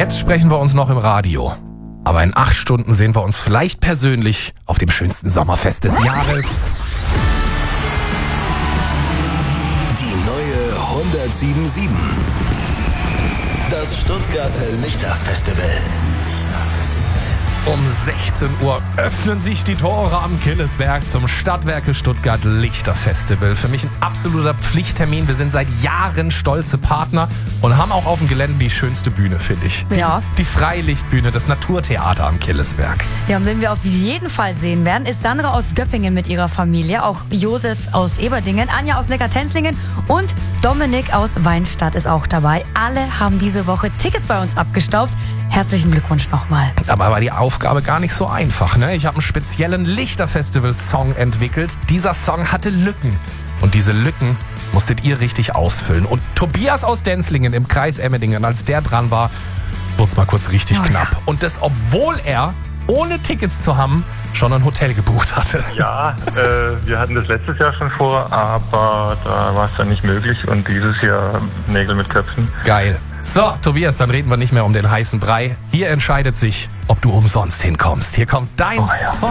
Jetzt sprechen wir uns noch im Radio. Aber in 8 Stunden sehen wir uns vielleicht persönlich auf dem schönsten Sommerfest des Jahres. Die neue 107.7. Das Stuttgarter Lichterfestival. Um 16 Uhr öffnen sich die Tore am Killesberg zum Stadtwerke Stuttgart Lichterfestival. Für mich ein absoluter Pflichttermin. Wir sind seit Jahren stolze Partner und haben auch auf dem Gelände die schönste Bühne, finde ich. Ja. Die Freilichtbühne, das Naturtheater am Killesberg. Ja, und wen wir auf jeden Fall sehen werden, ist Sandra aus Göppingen mit ihrer Familie, auch Josef aus Eberdingen, Anja aus Neckartenzlingen und Dominik aus Weinstadt ist auch dabei. Alle haben diese Woche Tickets bei uns abgestaubt. Herzlichen Glückwunsch nochmal. Aber war die Aufgabe gar nicht so einfach, ne? Ich habe einen speziellen Lichterfestival-Song entwickelt. Dieser Song hatte Lücken. Und diese Lücken musstet ihr richtig ausfüllen. Und Tobias aus Denzlingen im Kreis Emmendingen, als der dran war, wurde es mal kurz richtig knapp. Ja. Und das, obwohl er, ohne Tickets zu haben, schon ein Hotel gebucht hatte. Ja, wir hatten das letztes Jahr schon vor, aber da war es dann nicht möglich und dieses Jahr Nägel mit Köpfen. Geil. So, Tobias, dann reden wir nicht mehr um den heißen Brei. Hier entscheidet sich, ob du umsonst hinkommst. Hier kommt dein Song.